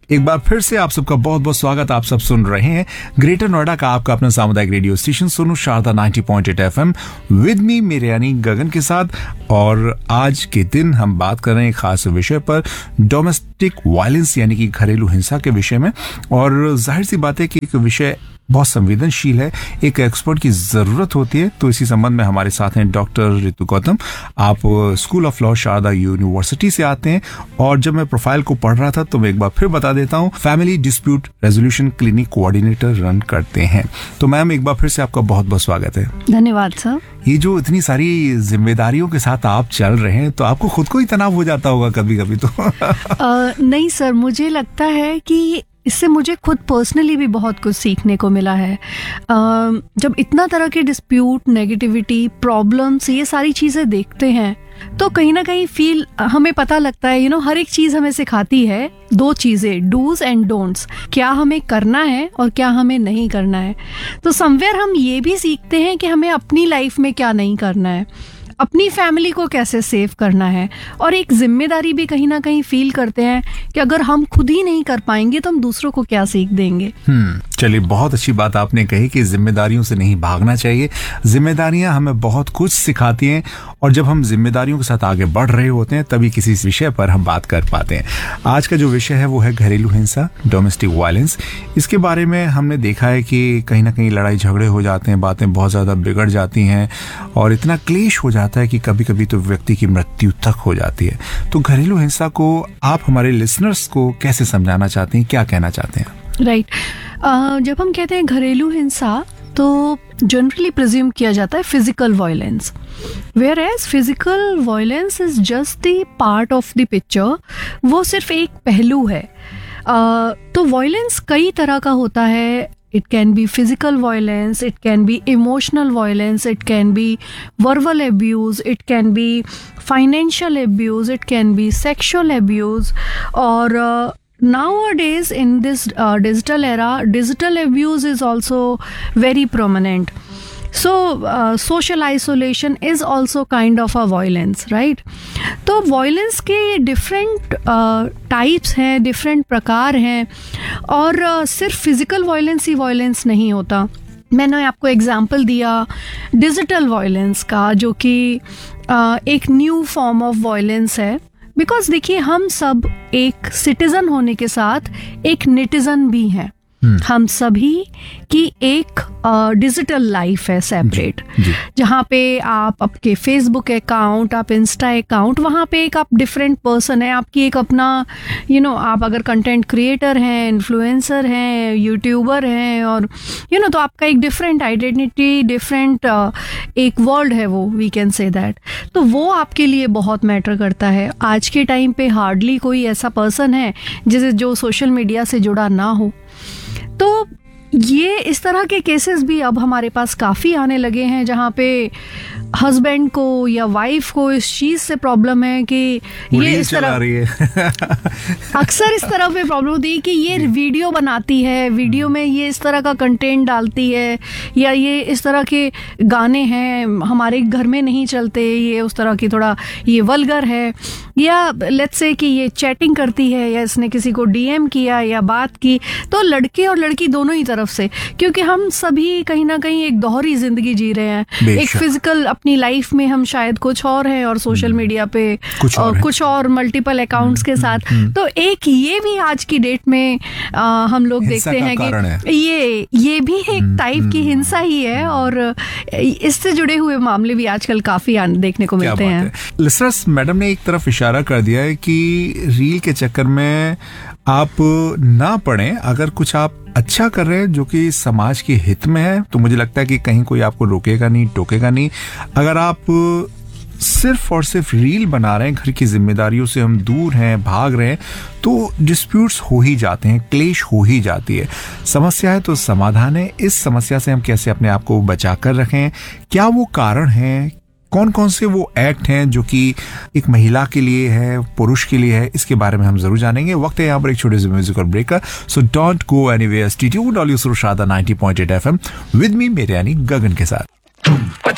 एक बार फिर से आप सबका बहुत बहुत स्वागत। आप सब सुन रहे हैं ग्रेटर नोएडा का आपका अपना सामुदायिक radio station Sonu Sharda 90.8 FM with me मेरे यानी गगन के साथ। और आज के दिन हम बात कर रहे हैं खास विषय पर, डोमेस्टिक वायलेंस यानी कि घरेलू हिंसा के विषय में। और जाहिर सी बात है कि एक विषय बहुत संवेदनशील है, एक एक्सपर्ट की जरूरत होती है। तो इसी संबंध में हमारे साथ हैं डॉक्टर ऋतु गौतम। आप school of law Sharda university से आते हैं और जब मैं प्रोफाइल को पढ़ रहा था तो मैं एक बार फिर बता देता हूँ, family dispute resolution clinic coordinator run करते हैं। तो मैम एक बार फिर से आपका बहुत बहुत स्वागत है। धन्यवाद सर। ये जो इतनी सारी जिम्मेदारियों के साथ आप चल रहे हैं तो आपको खुद को ही तनाव हो जाता होगा कभी कभी तो? नहीं सर, मुझे लगता है कि इससे मुझे खुद पर्सनली भी बहुत कुछ सीखने को मिला है। जब इतना तरह के डिस्प्यूट, नेगेटिविटी, प्रॉब्लम्स, ये सारी चीज़ें देखते हैं तो कहीं ना कहीं हमें पता लगता है हर एक चीज़ हमें सिखाती है दो चीज़ें, डूज एंड डोंट्स। क्या हमें करना है और क्या हमें नहीं करना है। तो समवेयर हम ये भी सीखते हैं कि हमें अपनी लाइफ में क्या नहीं करना है, अपनी फैमिली को कैसे सेव करना है, और एक जिम्मेदारी भी कहीं ना कहीं फील करते हैं कि अगर हम खुद ही नहीं कर पाएंगे तो हम दूसरों को क्या सीख देंगे। चलिए, बहुत अच्छी बात आपने कही कि जिम्मेदारियों से नहीं भागना चाहिए। जिम्मेदारियां हमें बहुत कुछ सिखाती हैं और जब हम जिम्मेदारियों के साथ आगे बढ़ रहे होते हैं तभी किसी विषय पर हम बात कर पाते हैं। आज का जो विषय है वो है घरेलू हिंसा, डोमेस्टिक वायलेंस। इसके बारे में हमने देखा है कि कहीं ना कहीं लड़ाई झगड़े हो जाते हैं, बातें बहुत ज्यादा बिगड़ जाती हैं और इतना क्लेश हो जाता है कि कभी कभी तो व्यक्ति की मृत्यु तक हो जाती है। तो घरेलू हिंसा को आप हमारे लिसनर्स को कैसे समझाना चाहते हैं, क्या कहना चाहते हैं? राइट। जब हम कहते हैं घरेलू हिंसा तो जनरली प्रिज्यूम किया जाता है physical violence, where as physical violence is just the part of the picture. वो सिर्फ एक पहलू है। तो वायलेंस कई तरह का होता है। It can be physical violence, it can be emotional violence, it can be verbal abuse, it can be financial abuse, it can be sexual abuse. Or nowadays in this digital era, digital abuse is also very prominent. So social isolation is also kind of a violence, right? तो violence के different types हैं, different प्रकार हैं और सिर्फ physical violence ही violence नहीं होता। मैंने आपको एग्जाम्पल दिया डिजिटल वायलेंस का, जो कि एक न्यू फॉर्म ऑफ वायलेंस है। बिकॉज देखिए, हम सब एक सिटीजन होने के साथ एक नेटिजन भी हैं। हम सभी की एक डिजिटल लाइफ है सेपरेट, जहाँ पे आप आपके फेसबुक अकाउंट, आप इंस्टा अकाउंट, वहाँ पे एक आप डिफरेंट पर्सन है। आपकी एक अपना आप अगर कंटेंट क्रिएटर हैं, इन्फ्लुएंसर हैं, यूट्यूबर हैं, और तो आपका एक डिफरेंट आइडेंटिटी, डिफरेंट एक वर्ल्ड है वो, वी कैन से दैट। तो वो आपके लिए बहुत मैटर करता है। आज के टाइम पे हार्डली कोई ऐसा पर्सन है जो सोशल मीडिया से जुड़ा ना हो। तो ये इस तरह के केसेस भी अब हमारे पास काफ़ी आने लगे हैं, जहाँ पे हस्बैंड को या वाइफ को इस चीज़ से प्रॉब्लम है कि ये इस तरह अक्सर इस तरह पे प्रॉब्लम होती है कि ये वीडियो बनाती है, वीडियो में ये इस तरह का कंटेंट डालती है, या ये इस तरह के गाने हैं हमारे घर में नहीं चलते, ये उस तरह की थोड़ा ये वल्गर है, या लेट्स से कि ये चैटिंग करती है, या इसने किसी को डीएम किया या बात की। तो लड़के और लड़की दोनों ही तरफ से, क्योंकि हम सभी कहीं ना कहीं एक दोहरी जिंदगी जी रहे हैं। एक फिजिकल अपनी लाइफ में हम शायद कुछ और हैं और सोशल मीडिया पे कुछ और मल्टीपल अकाउंट्स के साथ। तो एक ये भी आज की डेट में हम लोग देखते हैं कि ये भी एक टाइप की हिंसा ही है, और इससे जुड़े हुए मामले भी आजकल काफी देखने को मिलते हैं। लिसनर्स, मैडम ने एक तरफ इशारा कर दिया है कि रील के चक्कर में आप ना पड़ें। अगर कुछ आप अच्छा कर रहे हैं जो कि समाज के हित में है तो मुझे लगता है कि कहीं कोई आपको रोकेगा नहीं, टोकेगा नहीं। अगर आप सिर्फ और सिर्फ रील बना रहे हैं, घर की जिम्मेदारियों से हम दूर हैं, भाग रहे हैं, तो डिस्प्यूट्स हो ही जाते हैं, क्लेश हो ही जाती है। समस्या है तो समाधान है। इस समस्या से हम कैसे अपने आप को बचा कर रखें, क्या वो कारण हैं, कौन कौन से वो एक्ट हैं जो कि एक महिला के लिए है, पुरुष के लिए है, इसके बारे में हम जरूर जानेंगे। वक्त है यहाँ पर एक छोटे से म्यूजिकल ब्रेक का। So don't go anywhere, stay tuned on your Sharda 90.8 FM with me मेरे यानी गगन के साथ।